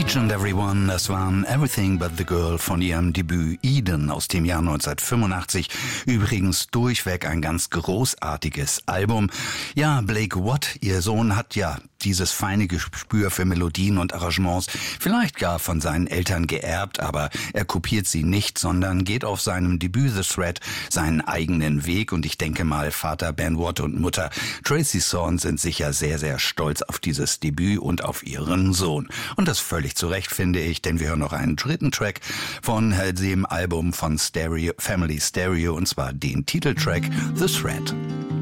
Each and Everyone, das waren Everything But the Girl von ihrem Debüt Eden aus dem Jahr 1985. Übrigens durchweg ein ganz großartiges Album. Ja, Blake Watt, ihr Sohn, hat ja dieses feine Gespür für Melodien und Arrangements vielleicht gar von seinen Eltern geerbt, aber er kopiert sie nicht, sondern geht auf seinem Debüt The Thread seinen eigenen Weg, und ich denke mal, Vater Ben Watt und Mutter Tracy Thorn sind sicher sehr, sehr stolz auf dieses Debüt und auf ihren Sohn. Und das völlig zu Recht, finde ich, denn wir hören noch einen dritten Track von dem Album von Family Stereo, und zwar den Titeltrack The Thread.